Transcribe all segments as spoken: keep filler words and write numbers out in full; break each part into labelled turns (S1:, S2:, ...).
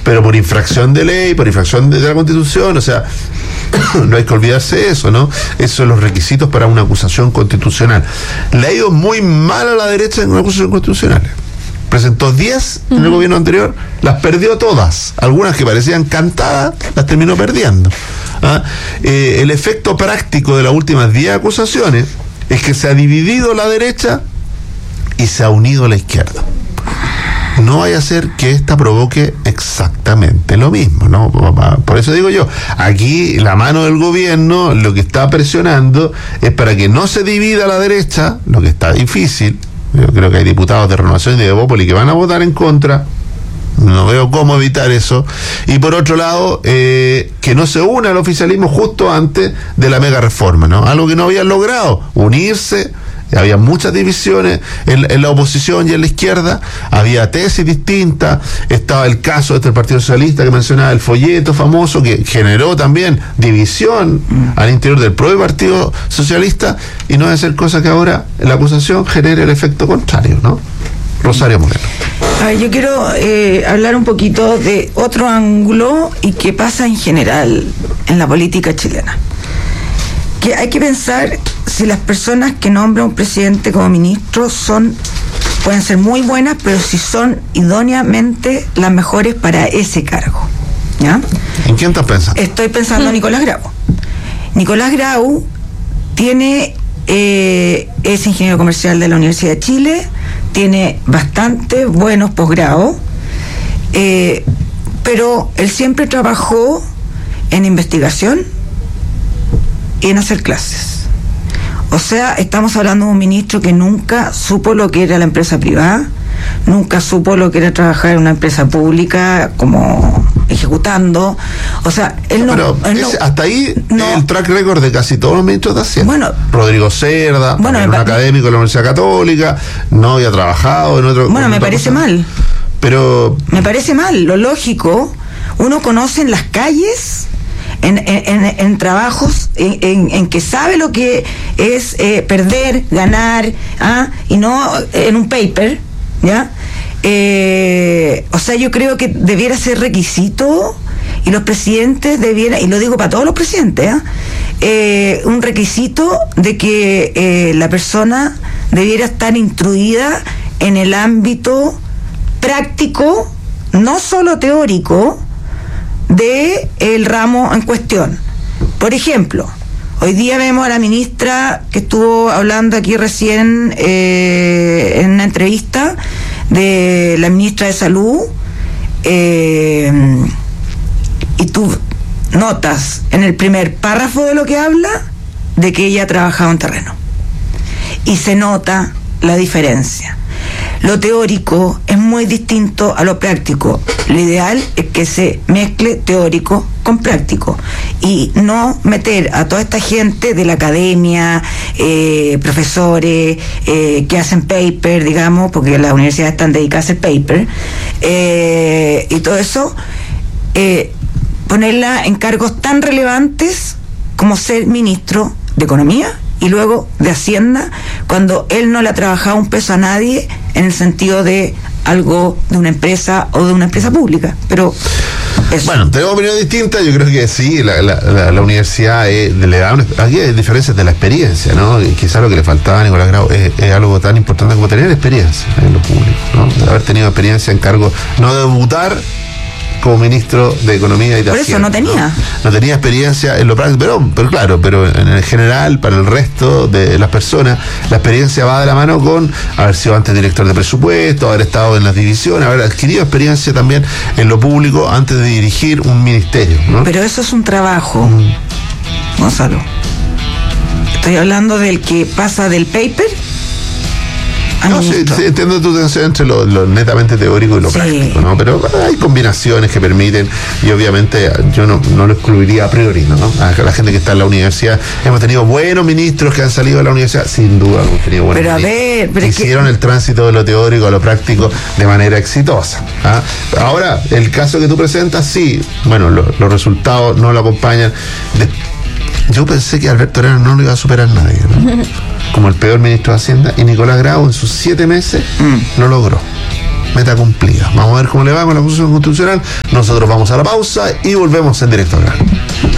S1: pero por infracción de ley, por infracción de, de la Constitución, o sea, no hay que olvidarse de eso, ¿no? Esos son los requisitos para una acusación constitucional. Le ha ido muy mal a la derecha en una acusación constitucional. Presentó diez uh-huh. en el gobierno anterior, las perdió todas. Algunas que parecían cantadas, las terminó perdiendo. ¿Ah? Eh, el efecto práctico de las últimas diez acusaciones es que se ha dividido la derecha y se ha unido la izquierda. No vaya a ser que esta provoque exactamente lo mismo, ¿no? Por eso digo yo, aquí la mano del gobierno lo que está presionando es para que no se divida la derecha, lo que está difícil. Yo creo que hay diputados de Renovación y de Evópolis que van a votar en contra. No veo cómo evitar eso. Y por otro lado, eh, que no se una al oficialismo justo antes de la mega reforma, ¿no? Algo que no habían logrado, unirse. Había muchas divisiones en, en la oposición y en la izquierda, había tesis distintas, estaba el caso este del Partido Socialista que mencionaba el folleto famoso que generó también división mm. al interior del propio Partido Socialista, y no debe ser cosa que ahora la acusación genere el efecto contrario, ¿no? Rosario Moreno.
S2: A ver, yo quiero eh, hablar un poquito de otro ángulo y qué pasa en general en la política chilena. Que hay que pensar si las personas que nombra un presidente como ministro son, pueden ser muy buenas, pero si son idóneamente las mejores para ese cargo, ¿ya?
S1: ¿En quién estás pensando?
S2: Estoy pensando en Nicolás Grau. Nicolás Grau tiene, eh, es ingeniero comercial de la Universidad de Chile, tiene bastante buenos posgrados, eh, pero él siempre trabajó en investigación y en hacer clases. O sea, estamos hablando de un ministro que nunca supo lo que era la empresa privada, nunca supo lo que era trabajar en una empresa pública como ejecutando. O sea, él no...
S1: Pero
S2: él
S1: ese,
S2: no,
S1: hasta ahí
S2: no,
S1: el track record de casi todos los ministros de Hacienda.
S2: Bueno,
S1: Rodrigo Cerda,
S2: bueno,
S1: un
S2: pa-
S1: académico de la Universidad Católica, no había trabajado en otro...
S2: Bueno,
S1: en
S2: me
S1: otra
S2: parece
S1: cosa.
S2: mal.
S1: Pero...
S2: Me parece mal. Lo lógico, uno conoce en las calles... En, en, en, en trabajos en, en, en que sabe lo que es eh, perder, ganar, ¿ah? Y no en un paper, ¿ya? Eh, o sea, yo creo que debiera ser requisito, y los presidentes debieran, y lo digo para todos los presidentes, ¿ah? eh, un requisito de que eh, la persona debiera estar instruida en el ámbito práctico, no solo teórico, de el ramo en cuestión. Por ejemplo, hoy día vemos a la ministra que estuvo hablando aquí recién eh, en una entrevista de la ministra de Salud, eh, y tú notas en el primer párrafo de lo que habla de que ella ha trabajado en terreno, y se nota la diferencia. Lo teórico es muy distinto a lo práctico. Lo ideal es que se mezcle teórico con práctico y no meter a toda esta gente de la academia, eh, profesores eh, que hacen paper, digamos, porque las universidades están dedicadas a hacer paper, eh, y todo eso, eh, ponerla en cargos tan relevantes como ser ministro de Economía y luego de Hacienda, cuando él no le ha trabajado un peso a nadie en el sentido de algo de una empresa o de una empresa pública. Pero eso.
S1: Bueno, tenemos opinión distinta. Yo creo que sí, la, la, la, la universidad eh, le da una, aquí hay diferencias de la experiencia, ¿no? Y quizás lo que le faltaba a Nicolás Grau es, es algo tan importante como tener experiencia en lo público, ¿no? De haber tenido experiencia en cargo, no debutar como ministro de Economía y de
S2: Por
S1: Hacienda,
S2: eso no tenía.
S1: ¿no? No tenía experiencia en lo práctico, pero, pero claro, pero en el general, para el resto de las personas, la experiencia va de la mano con haber sido antes director de presupuesto, haber estado en las divisiones, haber adquirido experiencia también en lo público antes de dirigir un ministerio, ¿no?
S2: Pero eso es un trabajo, mm. Gonzalo. Estoy hablando del que pasa del paper.
S1: No, sí, sí, entiendo tu tensión entre lo, lo netamente teórico y lo sí. práctico, ¿no? Pero hay combinaciones que permiten, y obviamente yo no, no lo excluiría a priori, ¿no? A la gente que está en la universidad, hemos tenido buenos ministros que han salido de la universidad, sin duda hemos tenido buenos
S2: pero
S1: ministros.
S2: A ver, pero
S1: hicieron
S2: que...
S1: el tránsito de lo teórico a lo práctico de manera exitosa, ¿ah? Ahora, el caso que tú presentas, sí, bueno, lo, los resultados no lo acompañan. De, yo pensé que Alberto Herrera no lo iba a superar nadie, ¿no? Como el peor ministro de Hacienda, y Nicolás Grau en sus siete meses mm. lo logró. meta cumplida. Vamos a ver cómo le va con la acusación constitucional. Nosotros vamos a la pausa y volvemos en Directo al Grano.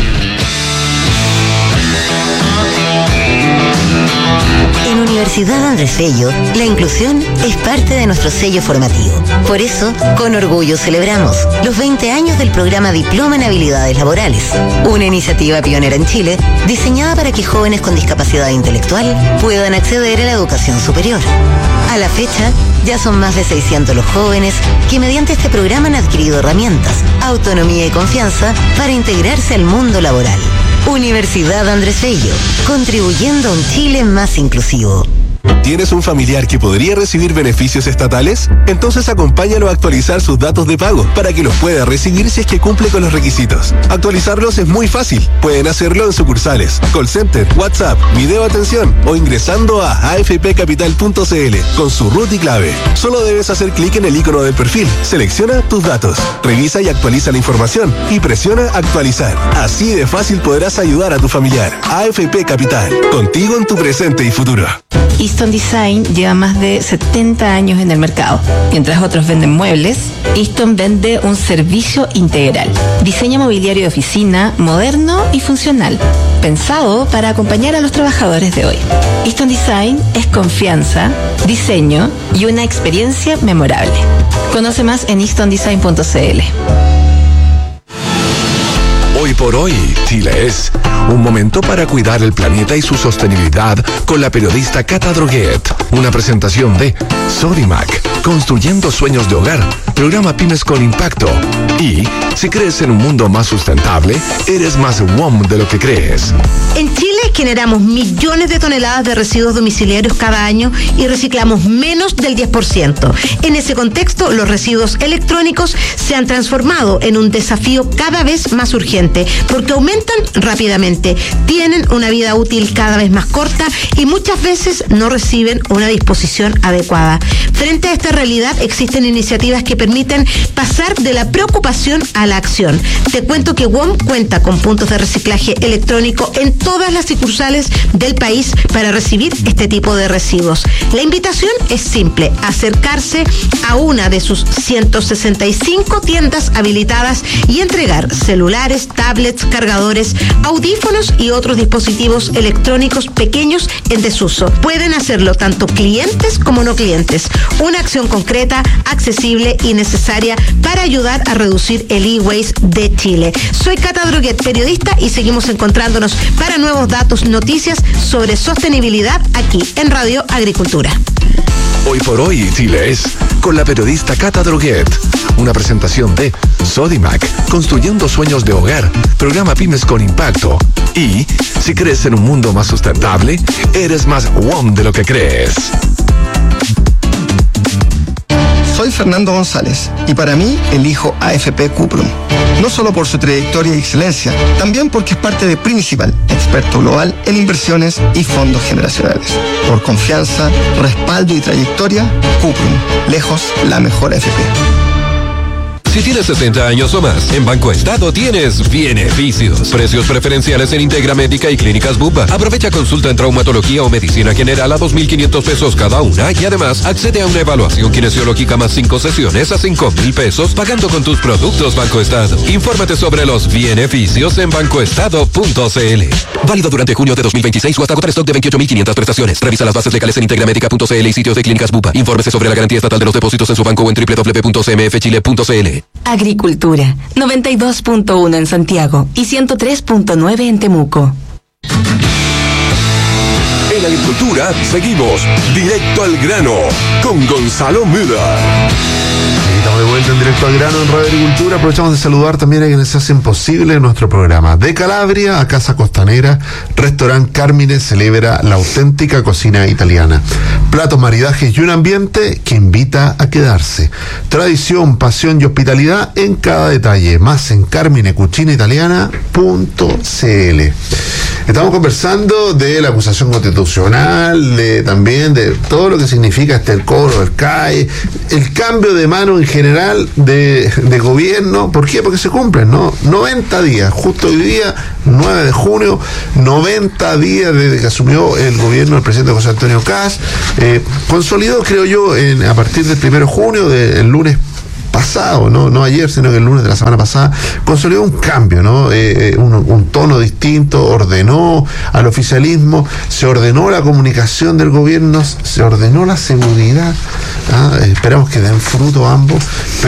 S3: En Universidad Andrés Bello, la inclusión es parte de nuestro sello formativo. Por eso, con orgullo celebramos los veinte años del programa Diploma en Habilidades Laborales, una iniciativa pionera en Chile diseñada para que jóvenes con discapacidad intelectual puedan acceder a la educación superior. A la fecha, ya son más de seiscientos los jóvenes que mediante este programa han adquirido herramientas, autonomía y confianza para integrarse al mundo laboral. Universidad Andrés Bello, contribuyendo a un Chile más inclusivo.
S4: ¿Tienes un familiar que podría recibir beneficios estatales? Entonces acompáñalo a actualizar sus datos de pago para que los pueda recibir si es que cumple con los requisitos. Actualizarlos es muy fácil. Pueden hacerlo en sucursales, call center, WhatsApp, video atención o ingresando a a f p capital punto c l con su root y clave. Solo debes hacer clic en el icono del perfil, selecciona tus datos, revisa y actualiza la información y presiona actualizar. Así de fácil podrás ayudar a tu familiar. A F P Capital, contigo en tu presente y futuro.
S5: Easton Design lleva más de setenta años en el mercado. Mientras otros venden muebles, Easton vende un servicio integral. Diseño mobiliario de oficina, moderno y funcional, pensado para acompañar a los trabajadores de hoy. Easton Design es confianza, diseño y una experiencia memorable. Conoce más en easton design punto c l.
S6: Hoy por hoy, Chile es un momento para cuidar el planeta y su sostenibilidad con la periodista Cata Droguet. Una presentación de Sodimac, construyendo sueños de hogar, programa Pymes con Impacto. Y si crees en un mundo más sustentable, eres más W O M de lo que crees.
S7: En Chile generamos millones de toneladas de residuos domiciliarios cada año y reciclamos menos del diez por ciento. En ese contexto, los residuos electrónicos se han transformado en un desafío cada vez más urgente, porque aumentan rápidamente, tienen una vida útil cada vez más corta y muchas veces no reciben una disposición adecuada. Frente a esta realidad, existen iniciativas que permiten pasar de la preocupación a la acción. Te cuento que W O M cuenta con puntos de reciclaje electrónico en todas las sucursales del país para recibir este tipo de residuos. La invitación es simple: acercarse a una de sus ciento sesenta y cinco tiendas habilitadas y entregar celulares, tablets, cargadores, audífonos y otros dispositivos electrónicos pequeños en desuso. Pueden hacerlo tanto clientes como no clientes. Una acción concreta, accesible y necesaria para ayudar a reducir el e-waste de Chile. Soy Cata Droguet, periodista, y seguimos encontrándonos para nuevos datos, noticias sobre sostenibilidad aquí en Radio Agricultura.
S6: Hoy por hoy, Chile es con la periodista Cata Droguet. Una presentación de Sodimac, construyendo sueños de hogar, programa Pymes con Impacto. Y si crees en un mundo más sustentable, eres más W O M de lo que crees.
S8: Soy Fernando González y para mí elijo A F P Cuprum. No solo por su trayectoria y excelencia, también porque es parte de Principal, experto global en inversiones y fondos generacionales. Por confianza, respaldo y trayectoria, Cuprum, lejos la mejor A F P.
S9: Si tienes sesenta años o más, en Banco Estado tienes beneficios. Precios preferenciales en Integra Médica y Clínicas Bupa. Aprovecha consulta en traumatología o medicina general a dos mil quinientos pesos cada una y además accede a una evaluación kinesiológica más cinco sesiones a cinco mil pesos pagando con tus productos Banco Estado. Infórmate sobre los beneficios en banco estado punto c l. Válido durante junio de dos mil veintiséis o hasta agotar stock de veintiocho mil quinientas prestaciones. Revisa las bases legales en integra médica punto c l y sitios de Clínicas Bupa. Infórmese sobre la garantía estatal de los depósitos en su banco o en doble u doble u doble u punto c m f chile punto c l.
S5: Agricultura, noventa y dos punto uno en Santiago y ciento tres punto nueve en Temuco.
S6: En Agricultura seguimos directo al grano con Gonzalo Müller.
S1: Estamos de vuelta en Directo al Grano en Radio Agricultura. Aprovechamos de saludar también a quienes hacen posible nuestro programa. De Calabria a Casa Costanera, Restaurant Carmine celebra la auténtica cocina italiana. Platos, maridajes y un ambiente que invita a quedarse. Tradición, pasión y hospitalidad en cada detalle. Más en carmine cucina italiana punto c l. Estamos conversando de la acusación constitucional, de también de todo lo que significa este el cobro del C A E, el cambio de mano en general de, de gobierno. ¿Por qué? Porque se cumplen, ¿no? noventa días, justo hoy día, nueve de junio, noventa días desde que asumió el gobierno el presidente José Antonio Kast. Eh, consolidó, creo yo, en, a partir del primero de junio, del lunes pasado, ¿no? no ayer, sino que el lunes de la semana pasada, consolidó un cambio, ¿no? Eh, un, un tono distinto, ordenó al oficialismo, se ordenó la comunicación del gobierno, se ordenó la seguridad. ¿ah? Esperamos que den fruto ambos,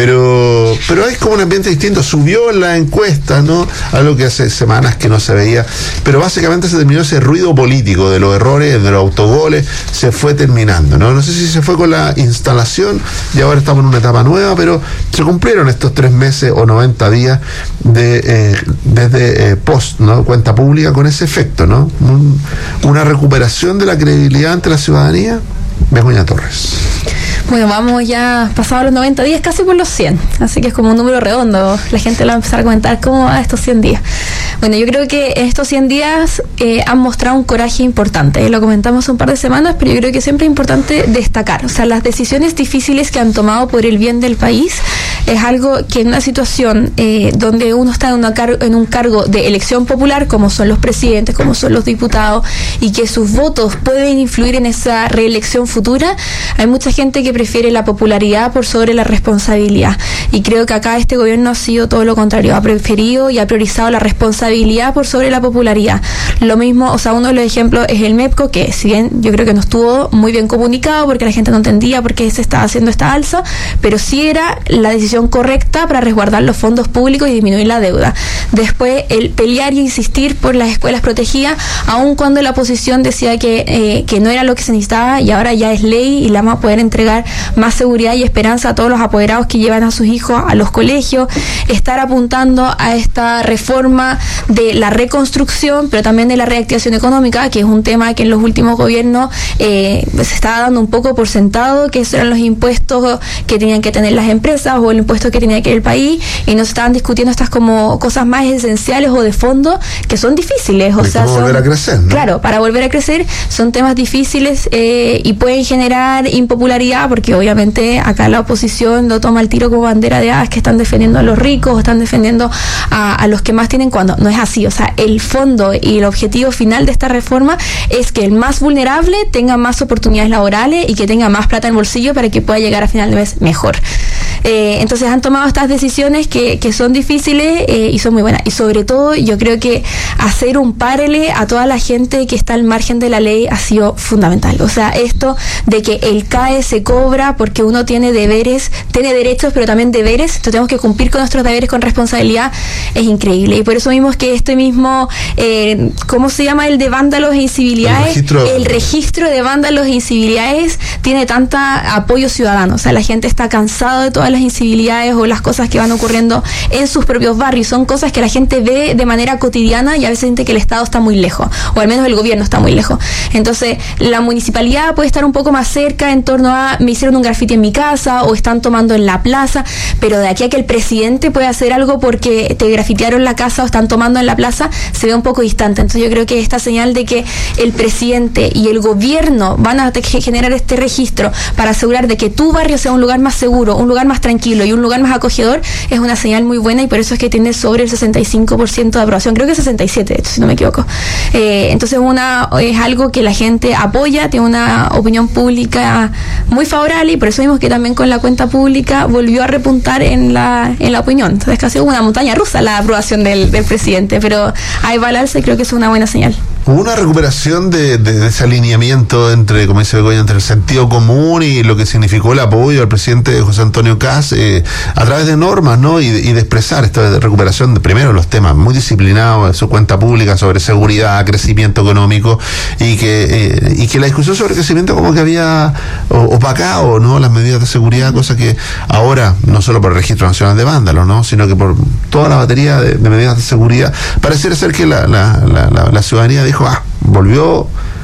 S1: pero pero hay como un ambiente distinto. Subió en la encuesta, ¿no? Algo que hace semanas que no se veía, pero básicamente se terminó ese ruido político de los errores, de los autogoles, se fue terminando, ¿no? No sé si se fue con la instalación y ahora estamos en una etapa nueva, pero se cumplieron estos tres meses o noventa días de eh, desde eh, post, ¿no? Cuenta pública con ese efecto, ¿no? Un, una recuperación de la credibilidad ante la ciudadanía. Begoña Torres.
S10: Bueno, vamos ya pasados los noventa días, casi por los cien, así que es como un número redondo. La gente le va a empezar a comentar cómo va estos cien días. Bueno, yo creo que estos cien días eh, han mostrado un coraje importante, lo comentamos un par de semanas, pero yo creo que siempre es importante destacar, o sea, las decisiones difíciles que han tomado por el bien del país es algo que en una situación eh, donde uno está en, una car- en un cargo de elección popular, como son los presidentes, como son los diputados, y que sus votos pueden influir en esa reelección futura, hay mucha gente que prefiere la popularidad por sobre la responsabilidad, y creo que acá este gobierno ha sido todo lo contrario, ha preferido y ha priorizado la responsabilidad por sobre la popularidad. Lo mismo, o sea, uno de los ejemplos es el MEPCO, que si bien yo creo que no estuvo muy bien comunicado porque la gente no entendía por qué se estaba haciendo esta alza, pero sí era la decisión correcta para resguardar los fondos públicos y disminuir la deuda. Después, el pelear y insistir por las escuelas protegidas, aun cuando la oposición decía que, eh, que no era lo que se necesitaba, y ahora ya es ley y la vamos a poder entregar más seguridad y esperanza a todos los apoderados que llevan a sus hijos a los colegios, estar apuntando a esta reforma de la reconstrucción, pero también de la reactivación económica, que es un tema que en los últimos gobiernos eh, se estaba dando un poco por sentado, que esos eran los impuestos que tenían que tener las empresas o el impuesto que tenía que el país, y no se estaban discutiendo estas como cosas más esenciales o de fondo que son difíciles, o sea, son,
S1: volver a crecer, ¿no?
S10: Claro, para volver a crecer son temas difíciles eh, y pueden generar impopularidad, porque obviamente acá la oposición lo toma el tiro como bandera de ah, es que están defendiendo a los ricos o están defendiendo a, a los que más tienen, cuando no es así. O sea, el fondo y el objetivo final de esta reforma es que el más vulnerable tenga más oportunidades laborales y que tenga más plata en el bolsillo para que pueda llegar a final de mes mejor. Eh, entonces han tomado estas decisiones que, que son difíciles eh, y son muy buenas, y sobre todo yo creo que hacer un párele a toda la gente que está al margen de la ley ha sido fundamental. O sea, esto de que el C A E se cobra porque uno tiene deberes, tiene derechos pero también deberes, entonces tenemos que cumplir con nuestros deberes con responsabilidad, es increíble, y por eso vimos que este mismo eh, ¿cómo se llama? El de vándalos e incivilidades, el registro, el registro de vándalos e incivilidades tiene tanta apoyo ciudadano. O sea, la gente está cansada de todas las incivilidades o las cosas que van ocurriendo en sus propios barrios. Son cosas que la gente ve de manera cotidiana y a veces siente que el Estado está muy lejos, o al menos el gobierno está muy lejos. Entonces, la municipalidad puede estar un poco más cerca en torno a me hicieron un grafiti en mi casa o están tomando en la plaza, pero de aquí a que el presidente pueda hacer algo porque te grafitearon la casa o están tomando en la plaza, se ve un poco distante. Entonces yo creo que esta señal de que el presidente y el gobierno van a generar este registro para asegurar de que tu barrio sea un lugar más seguro, un lugar más tranquilo y un lugar más acogedor, es una señal muy buena, y por eso es que tiene sobre el sesenta y cinco por ciento de aprobación, creo que sesenta y siete por ciento, si no me equivoco. Eh, entonces una es algo que la gente apoya, tiene una opinión pública muy favorable, y por eso vimos que también con la cuenta pública volvió a repuntar en la en la opinión. Entonces casi una montaña rusa la aprobación del, del presidente, pero ahí va al alza y creo que es una buena señal.
S1: Hubo una recuperación de, de, de ese alineamiento entre, como dice Begoña, entre el sentido común y lo que significó el apoyo al presidente José Antonio Kast eh, a través de normas, ¿no? Y, y de expresar esta de recuperación de primero los temas muy disciplinados de su cuenta pública sobre seguridad, crecimiento económico, y que eh, y que la discusión sobre crecimiento como que había opacado, ¿no? Las medidas de seguridad, cosa que ahora, no solo por el Registro Nacional de Vándalos, ¿no? Sino que por toda la batería de, de medidas de seguridad, pareciera ser que la, la, la, la, la ciudadanía dijo, ah, volvió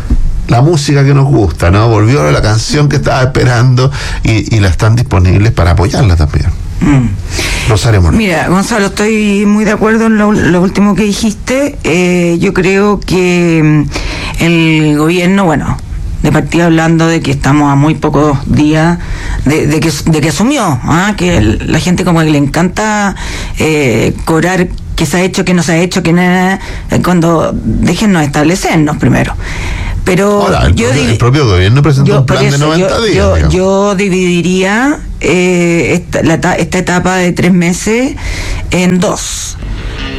S1: la música que nos gusta, ¿no? Volvió la canción que estaba esperando, y, y la están disponibles para apoyarla también.
S2: Mm.
S1: Rosario Moreno.
S2: Mira, Gonzalo, estoy muy de acuerdo en lo, lo último que dijiste. Eh, yo creo que el gobierno, bueno, de partida hablando de que estamos a muy pocos días de, de, que, de que asumió, ¿ah? Que el, la gente como que le encanta eh, cobrar que se ha hecho, que no se ha hecho, que nada, eh, cuando déjennos establecernos primero. Pero
S1: Ahora, el,
S2: yo
S1: propio,
S2: divi-
S1: el propio gobierno presentó
S2: yo,
S1: un
S2: por
S1: plan
S2: eso,
S1: de noventa
S2: yo,
S1: días.
S2: yo,
S1: digamos.
S2: yo dividiría eh, esta, la, esta etapa de tres meses en dos.